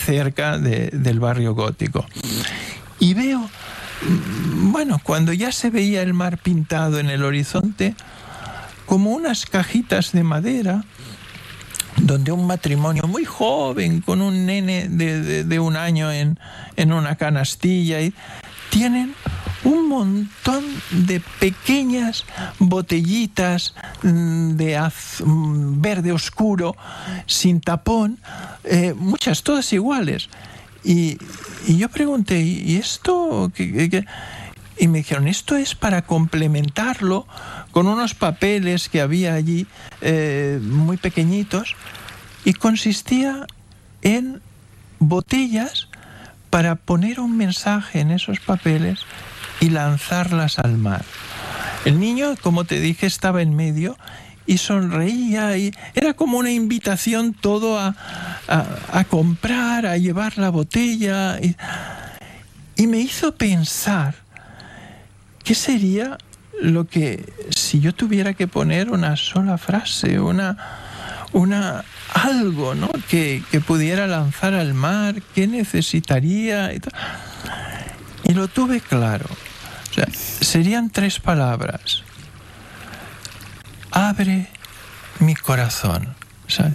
cerca del barrio gótico. Y veo, bueno, cuando ya se veía el mar pintado en el horizonte, como unas cajitas de madera, donde un matrimonio muy joven, con un nene de 1 año en una canastilla, y tienen un montón de pequeñas botellitas de verde oscuro, sin tapón, muchas, todas iguales. Y yo pregunté, ¿y esto qué? Y me dijeron, esto es para complementarlo con unos papeles que había allí, muy pequeñitos, y consistía en botellas para poner un mensaje en esos papeles y lanzarlas al mar. El niño, como te dije, estaba en medio y sonreía, y era como una invitación todo a comprar, a llevar la botella, y me hizo pensar qué sería lo que, si yo tuviera que poner una sola frase, algo, ¿no?, que pudiera lanzar al mar, qué necesitaría, y lo tuve claro. O sea, serían 3 palabras: abre mi corazón. O sea,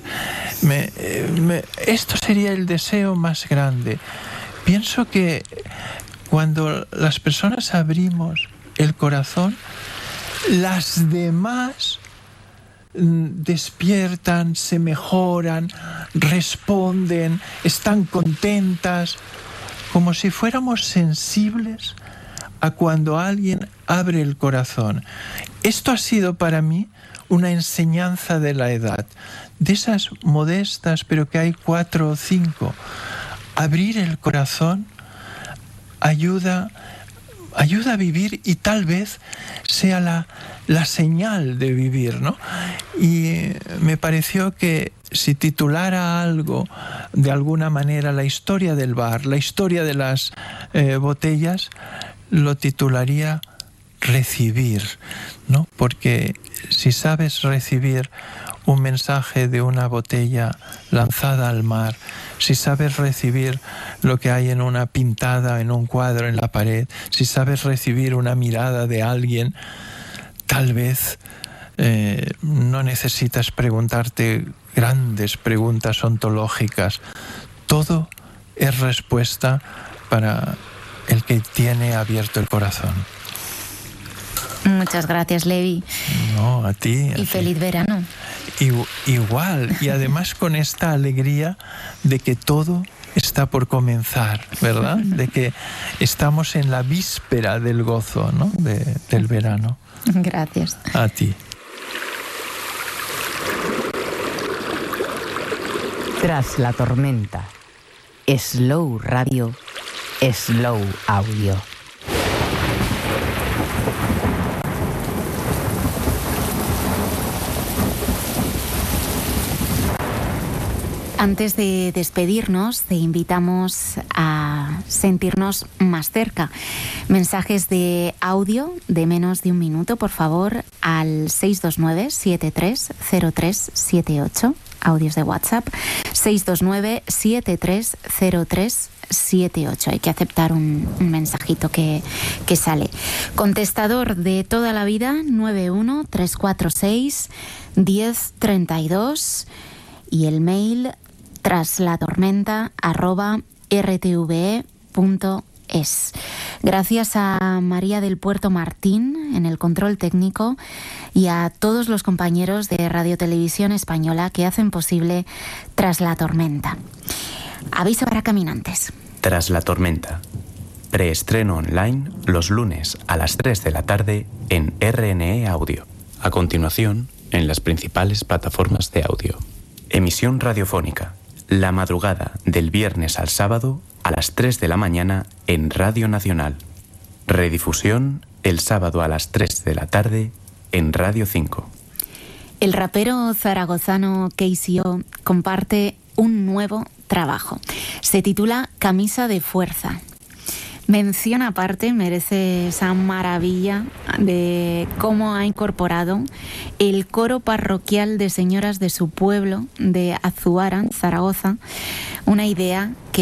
esto sería el deseo más grande. Pienso que cuando las personas abrimos el corazón, las demás despiertan, se mejoran, responden, están contentas, como si fuéramos sensibles a cuando alguien abre el corazón. Esto ha sido para mí una enseñanza de la edad, de esas modestas, pero que hay 4 o 5. Abrir el corazón ayuda a vivir, y tal vez sea la señal de vivir, ¿no? Y me pareció que si titulara algo de alguna manera la historia del bar, la historia de las botellas, lo titularía recibir, ¿no? Porque si sabes recibir un mensaje de una botella lanzada al mar, si sabes recibir lo que hay en una pintada, en un cuadro en la pared, si sabes recibir una mirada de alguien, tal vez no necesitas preguntarte grandes preguntas ontológicas. Todo es respuesta para el que tiene abierto el corazón. Muchas gracias, Levi. No, a ti. Y feliz verano. Igual, y además con esta alegría de que todo está por comenzar, ¿verdad? De que estamos en la víspera del gozo, ¿no?, del verano. Gracias. A ti. Tras la tormenta. Slow Radio, Slow Audio. Antes de despedirnos, te invitamos a sentirnos más cerca. Mensajes de audio de menos de 1 minuto, por favor, al 629-730378. Audios de WhatsApp, 629-730378. Hay que aceptar un mensajito que sale. Contestador de toda la vida, 913461032. Y el mail traslatormenta@rtve.es. Gracias a María del Puerto Martín en el control técnico y a todos los compañeros de Radio Televisión Española que hacen posible Tras la Tormenta. Aviso para caminantes. Tras la Tormenta. Preestreno online los lunes a las 3 de la tarde en RNE Audio. A continuación, en las principales plataformas de audio. Emisión radiofónica. La madrugada del viernes al sábado a las 3 de la mañana en Radio Nacional. Redifusión el sábado a las 3 de la tarde en Radio 5. El rapero zaragozano KCO comparte un nuevo trabajo. Se titula Camisa de Fuerza. Mención aparte merece esa maravilla de cómo ha incorporado el coro parroquial de señoras de su pueblo, de Azuara, Zaragoza, una idea que